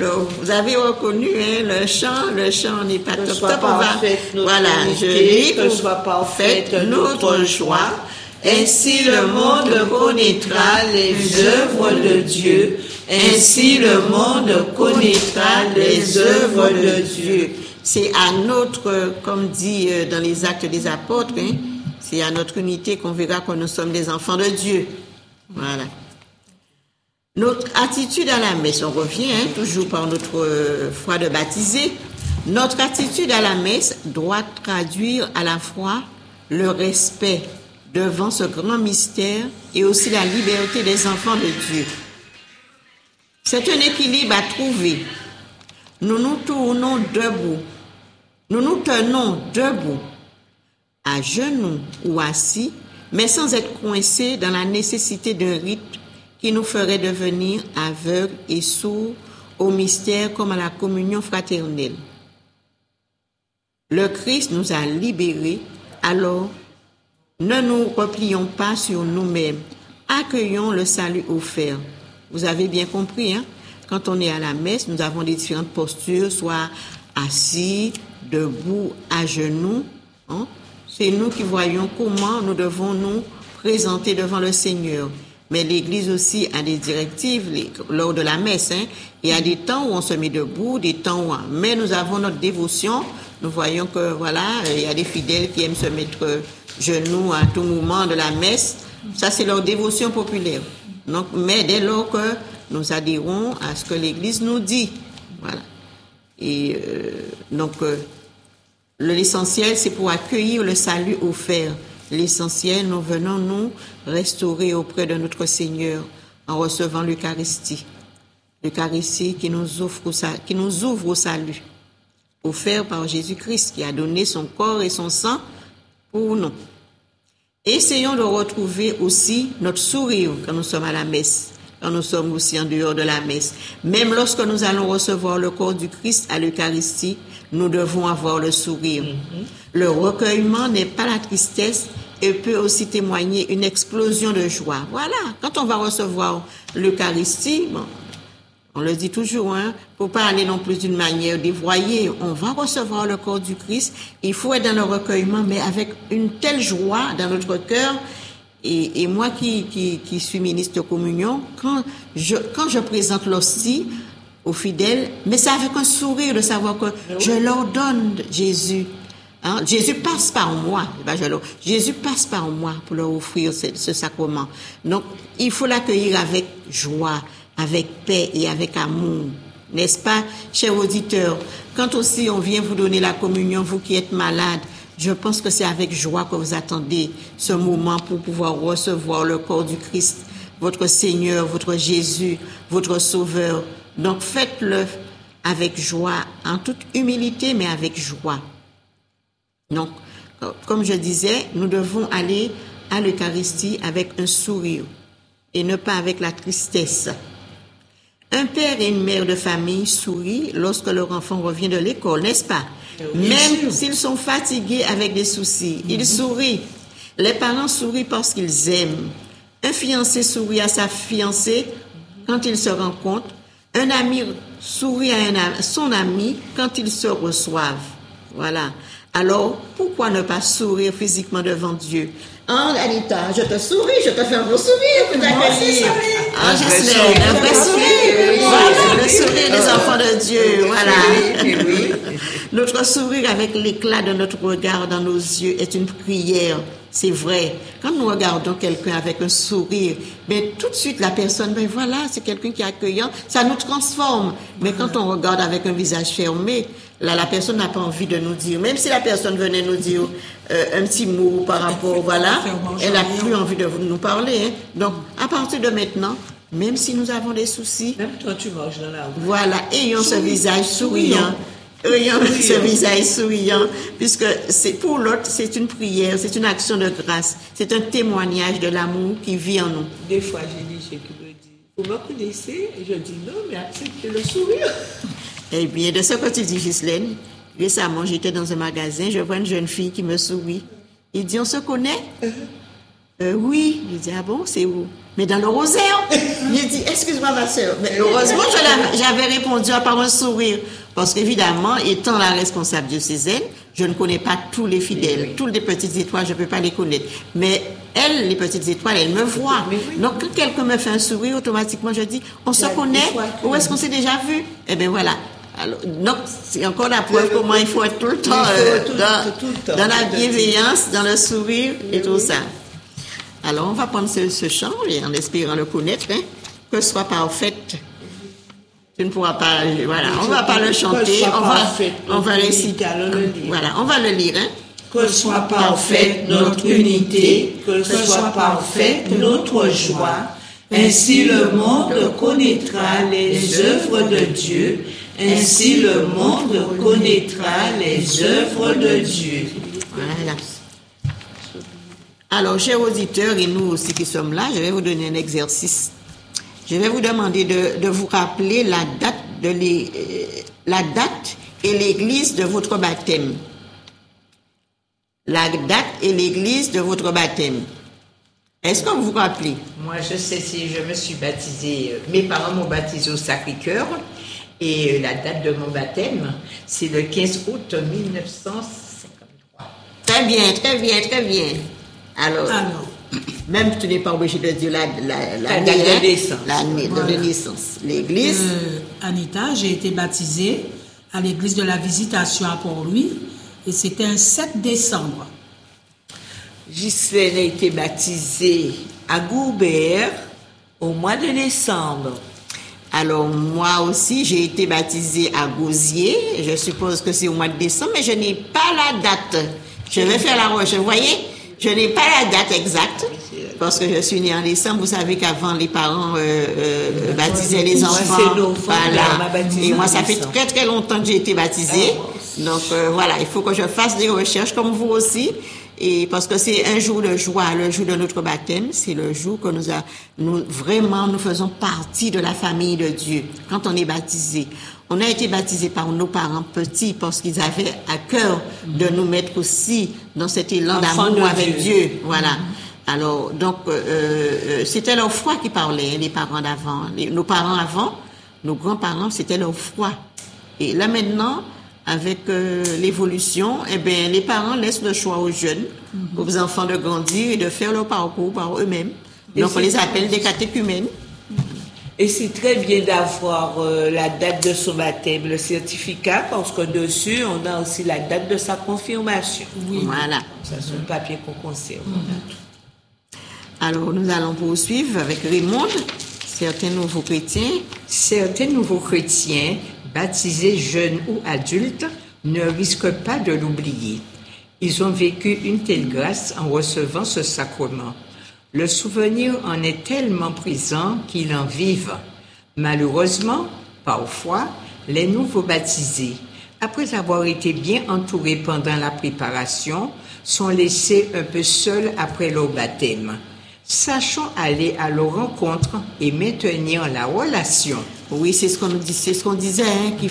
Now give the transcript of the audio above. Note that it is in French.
Alors, vous avez reconnu le chant n'est pas top. Voilà, je lis que soit parfaite notre joie. Ainsi le monde connaîtra les œuvres de Dieu. Ainsi le monde connaîtra les œuvres de Dieu. C'est à notre, comme dit dans les Actes des Apôtres, c'est à notre unité qu'on verra que nous sommes des enfants de Dieu. Voilà. Notre attitude à la messe, on revient toujours par notre foi de baptisé. Notre attitude à la messe doit traduire à la fois le respect devant ce grand mystère et aussi la liberté des enfants de Dieu. C'est un équilibre à trouver. Nous nous tournons debout. Nous nous tenons debout, à genoux ou assis, mais sans être coincés dans la nécessité d'un rite qui nous ferait devenir aveugles et sourds au mystère comme à la communion fraternelle. Le Christ nous a libérés, alors ne nous replions pas sur nous-mêmes, accueillons le salut offert. Vous avez bien compris, quand on est à la messe, nous avons des différentes postures, soit assis, debout, à genoux. C'est nous qui voyons comment nous devons nous présenter devant le Seigneur. Mais l'Église aussi a des directives lors de la messe. Il y a des temps où on se met debout, des temps où... Mais nous avons notre dévotion. Nous voyons que, voilà, il y a des fidèles qui aiment se mettre genoux à tout moment de la messe. Ça, c'est leur dévotion populaire. Donc, mais dès lors que nous adhérons à ce que l'Église nous dit, voilà. Et l'essentiel, c'est pour accueillir le salut offert. L'essentiel, nous venons nous restaurer auprès de notre Seigneur en recevant l'Eucharistie. L'Eucharistie qui nous ouvre au salut, offert par Jésus-Christ, qui a donné son corps et son sang pour nous. Essayons de retrouver aussi notre sourire quand nous sommes à la messe, quand nous sommes aussi en dehors de la messe. Même lorsque nous allons recevoir le corps du Christ à l'Eucharistie, nous devons avoir le sourire. Le recueillement n'est pas la tristesse et peut aussi témoigner une explosion de joie. Voilà, quand on va recevoir l'Eucharistie, on le dit toujours, faut pas aller non plus d'une manière dévoyée. On va recevoir le corps du Christ. Il faut être dans le recueillement, mais avec une telle joie dans notre cœur. Et moi qui suis ministre de communion, quand je présente l'hostie aux fidèles, mais c'est avec un sourire de savoir que je leur donne Jésus. Jésus passe par moi. Jésus passe par moi pour leur offrir ce sacrement. Donc, il faut l'accueillir avec joie, avec paix et avec amour. N'est-ce pas, chers auditeurs? Quand aussi on vient vous donner la communion, vous qui êtes malades, je pense que c'est avec joie que vous attendez ce moment pour pouvoir recevoir le corps du Christ, votre Seigneur, votre Jésus, votre Sauveur. Donc, faites-le avec joie, en toute humilité, mais avec joie. Donc, comme je disais, nous devons aller à l'Eucharistie avec un sourire et ne pas avec la tristesse. Un père et une mère de famille sourient lorsque leur enfant revient de l'école, n'est-ce pas? Même s'ils sont fatigués avec des soucis, ils sourient. Les parents sourient parce qu'ils aiment. Un fiancé sourit à sa fiancée quand ils se rencontrent. Un ami sourit à son ami quand ils se reçoivent. Voilà. Alors, pourquoi ne pas sourire physiquement devant Dieu? Anita, je te souris, je te fais un beau sourire pour t'accueillir. Gislaine, un vrai sourire. Voilà, le sourire des enfants de Dieu, voilà. Notre sourire avec l'éclat de notre regard dans nos yeux est une prière. C'est vrai. Quand nous regardons quelqu'un avec un sourire, mais tout de suite la personne, ben voilà, c'est quelqu'un qui est accueillant, ça nous transforme. Mais quand on regarde avec un visage fermé, là, la personne n'a pas envie de nous dire, même si la personne venait nous dire un petit mot par rapport, voilà, elle n'a plus envie de nous parler. Donc, à partir de maintenant, même si nous avons des soucis, même toi tu marches dans la rue, voilà, ayons ce visage souriant. Ayons ce visage souriant, puisque c'est pour l'autre, c'est une prière, c'est une action de grâce, c'est un témoignage de l'amour qui vit en nous. Des fois, j'ai des gens qui me disent, vous me connaissez? Et je dis non, mais acceptez le sourire. Eh bien, de ce que tu dis, Gislaine, récemment, j'étais dans un magasin, je vois une jeune fille qui me sourit. Il dit, on se connaît? Oui. Je dis, ah bon, c'est où? mais dans le rosaire. J'ai dit, excuse-moi ma soeur. Mais heureusement, j'avais répondu par un sourire. Parce qu'évidemment, étant la responsable diocésaine, je ne connais pas tous les fidèles. Toutes les petites étoiles, je ne peux pas les connaître. Mais elles, les petites étoiles, elles me voient. Donc, quand quelqu'un me fait un sourire, automatiquement, je dis, on se connaît? Où est-ce qu'on s'est déjà vu? Eh bien, voilà. Alors, donc, c'est encore la preuve comment il faut être tout le temps, dans la bienveillance, dans le sourire et tout ça. Alors, on va prendre ce chant, et en espérant le connaître, hein, que ce soit parfaite. Tu ne pourras pas, voilà, on va pas le chanter, on va réciter, voilà, on va le lire, hein. Que soit parfaite notre unité, que soit parfaite notre joie, ainsi le monde connaîtra les œuvres de Dieu, ainsi le monde connaîtra les œuvres de Dieu. Voilà. Alors, chers auditeurs et nous aussi qui sommes là, je vais vous donner un exercice. Je vais vous demander de vous rappeler la date et l'église de votre baptême. La date et l'église de votre baptême. Est-ce que vous vous rappelez? Moi, je sais si je me suis baptisée, mes parents m'ont baptisée au Sacré-Cœur, et la date de mon baptême, c'est le 15 août 1953. Très bien, très bien, très bien. Alors, même tu n'es pas obligé de dire l'année de naissance. L'année de naissance. L'église. Anita, j'ai été baptisée à l'église de la Visitation à Port-Louis et c'était un 7 décembre. Ghislaine a été baptisée à Goubert au mois de décembre. Alors, moi aussi, j'ai été baptisée à Gosier. Je suppose que c'est au mois de décembre, mais je n'ai pas la date. Je vais faire la recherche. Vous voyez? Je n'ai pas la date exacte parce que je suis née en décembre. Vous savez qu'avant, les parents baptisaient les enfants. Voilà. Et moi, ça fait très très longtemps que j'ai été baptisée. Donc voilà, il faut que je fasse des recherches comme vous aussi. Et parce que c'est un jour de joie, le jour de notre baptême, c'est le jour que nous faisons partie de la famille de Dieu. Quand on est baptisé, on a été baptisé par nos parents petits parce qu'ils avaient à cœur de nous mettre aussi dans cet élan d'amour avec Dieu. Voilà. Alors, donc, c'était leur foi qui parlait, les parents d'avant. Nos parents avant, nos grands-parents, c'était leur foi. Et là maintenant, avec l'évolution, eh bien, les parents laissent le choix aux jeunes, aux enfants de grandir et de faire leur parcours par eux-mêmes. Donc, on les appelle des catéchumènes. Et c'est très bien d'avoir la date de son baptême, le certificat, parce que dessus, on a aussi la date de sa confirmation. Oui. Voilà. Ça, c'est un papier qu'on conserve. Alors, nous allons poursuivre avec Raymond. Certains nouveaux chrétiens, baptisés jeunes ou adultes, ne risquent pas de l'oublier. Ils ont vécu une telle grâce en recevant ce sacrement. Le souvenir en est tellement présent qu'ils en vivent. Malheureusement, parfois, les nouveaux baptisés, après avoir été bien entourés pendant la préparation, sont laissés un peu seuls après leur baptême. Sachons aller à leur rencontre et maintenir la relation. Oui, c'est ce qu'on disait, hein, qu'il